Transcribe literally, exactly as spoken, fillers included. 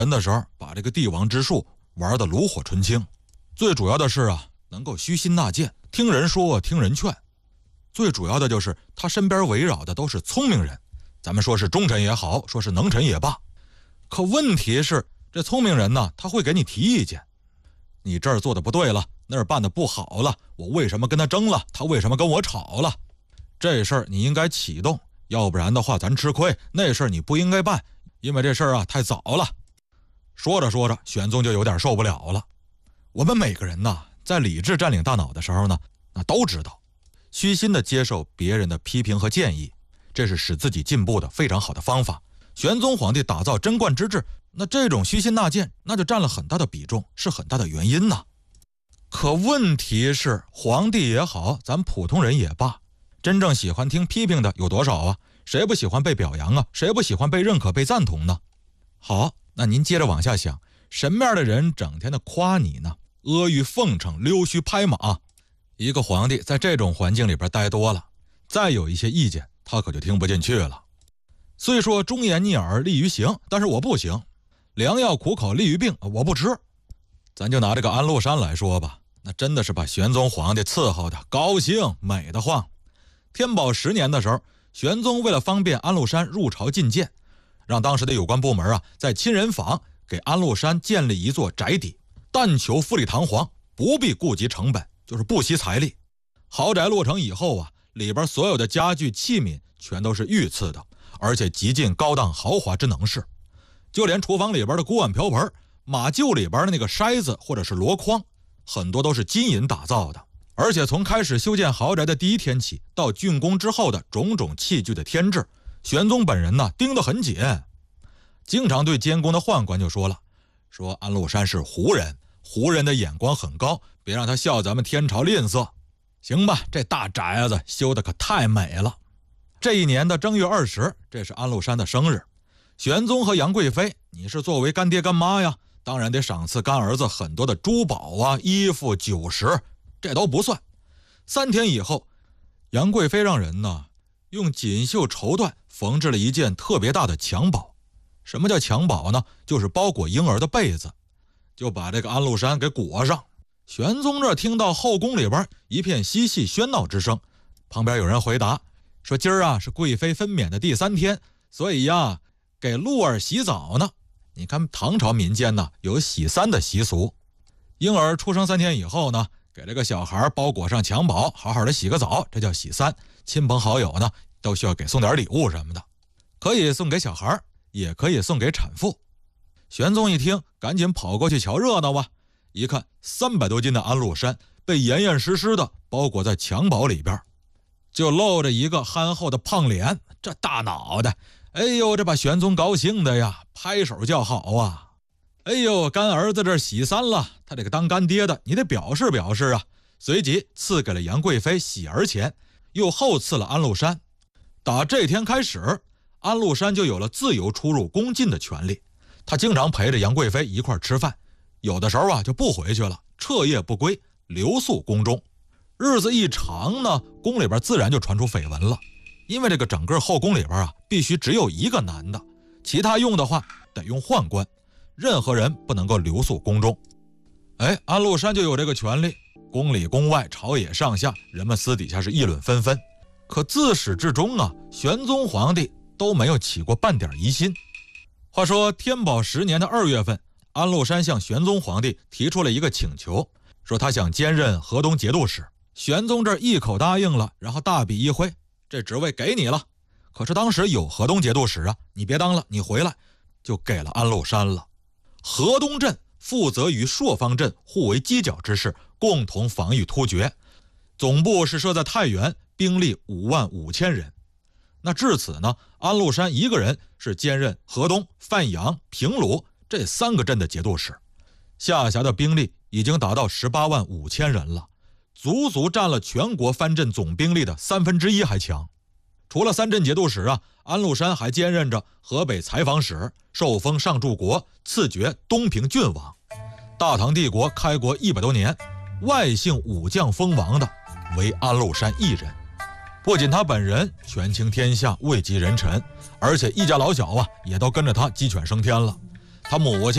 人的时候，把这个帝王之术玩得炉火纯青。最主要的是啊，能够虚心纳谏，听人说，听人劝。最主要的就是他身边围绕的都是聪明人，咱们说是忠臣也好，说是能臣也罢。可问题是，这聪明人呢，他会给你提意见。你这儿做的不对了，那儿办的不好了，我为什么跟他争了？他为什么跟我吵了？这事儿你应该启动，要不然的话咱吃亏。那事儿你不应该办，因为这事儿啊太早了。说着说着，玄宗就有点受不了了。我们每个人呢，在理智占领大脑的时候呢，那都知道，虚心的接受别人的批评和建议，这是使自己进步的非常好的方法。玄宗皇帝打造贞观之治，那这种虚心纳谏，那就占了很大的比重，是很大的原因呐。可问题是，皇帝也好，咱普通人也罢，真正喜欢听批评的有多少啊？谁不喜欢被表扬啊？谁不喜欢被认可、被赞同呢？好，那您接着往下想，什么样的人整天的夸你呢？阿谀奉承、溜须拍马。一个皇帝在这种环境里边待多了，再有一些意见，他可就听不进去了。虽说忠言逆耳利于行，但是我不行。良药苦口利于病，我不吃。咱就拿这个安禄山来说吧，那真的是把玄宗皇帝伺候的高兴美得慌。天宝十年的时候，玄宗为了方便安禄山入朝觐见，让当时的有关部门啊，在亲人坊给安禄山建立一座宅邸，但求富丽堂皇，不必顾及成本，就是不惜财力。豪宅落成以后啊，里边所有的家具器皿全都是御赐的，而且极尽高档豪华之能事。就连厨房里边的锅碗瓢盆，马厩里边的那个筛子或者是箩筐，很多都是金银打造的。而且从开始修建豪宅的第一天起，到竣工之后的种种器具的添置，玄宗本人呢盯得很紧，经常对监工的宦官就说了，说安禄山是胡人，胡人的眼光很高，别让他笑咱们天朝吝啬。行吧，这大宅子修得可太美了。这一年的正月二十，这是安禄山的生日。玄宗和杨贵妃，你是作为干爹干妈呀，当然得赏赐干儿子很多的珠宝啊、衣服、酒食，这都不算。三天以后，杨贵妃让人呢用锦绣绸缎缝制了一件特别大的襁褓。什么叫襁褓呢？就是包裹婴儿的被子，就把这个安禄山给裹上。玄宗这听到后宫里边一片嬉戏喧闹之声，旁边有人回答说，今儿啊是贵妃分娩的第三天，所以呀给鹿儿洗澡呢。你看唐朝民间呢有洗三的习俗，婴儿出生三天以后呢，给这个小孩包裹上襁褓，好好的洗个澡，这叫洗三。亲朋好友呢都需要给送点礼物什么的，可以送给小孩，也可以送给产妇。玄宗一听，赶紧跑过去瞧热闹吧。一看三百多斤的安禄山被严严实实的包裹在襁褓里边，就露着一个憨厚的胖脸，这大脑袋，哎呦，这把玄宗高兴的呀，拍手叫好啊！哎呦，干儿子这喜三了，他这个当干爹的，你得表示表示啊！随即赐给了杨贵妃喜儿钱，又后赐了安禄山。打这天开始，安禄山就有了自由出入宫禁的权利。他经常陪着杨贵妃一块吃饭，有的时候啊就不回去了，彻夜不归，留宿宫中。日子一长呢，宫里边自然就传出绯闻了。因为这个整个后宫里边啊，必须只有一个男的，其他用的话得用宦官，任何人不能够留宿宫中。哎，安禄山就有这个权利，宫里宫外朝野上下，人们私底下是议论纷纷。可自始至终啊，玄宗皇帝都没有起过半点疑心。话说天宝十年的二月份，安禄山向玄宗皇帝提出了一个请求，说他想兼任河东节度使。玄宗这一口答应了，然后大笔一挥，这职位给你了。可是当时有河东节度使啊，你别当了，你回来，就给了安禄山了。河东镇负责与朔方镇互为犄角之势，共同防御突厥，总部是设在太原，兵力五万五千人。那至此呢，安禄山一个人是兼任河东、范阳、平鲁这三个镇的节度使，下辖的兵力已经达到十八万五千人了，足足占了全国藩镇总兵力的三分之一还强。除了三镇节度使啊，安禄山还兼任着河北采访使，受封上柱国，赐爵东平郡王。大唐帝国开国一百多年，外姓武将封王的为安禄山一人。不仅他本人权倾天下，位极人臣，而且一家老小啊也都跟着他鸡犬升天了。他母亲